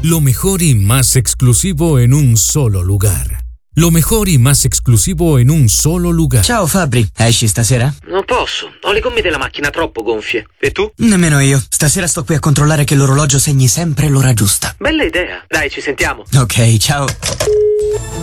Lo mejor y más exclusivo en un solo lugar. Lo mejor y más exclusivo en un solo lugar. Ciao Fabri, esci stasera? Non posso, ho le gomme della macchina troppo gonfie. E tu? Nemmeno io. Stasera sto qui a controllare che l'orologio segni sempre l'ora giusta. Bella idea. Dai, ci sentiamo. Ok, ciao.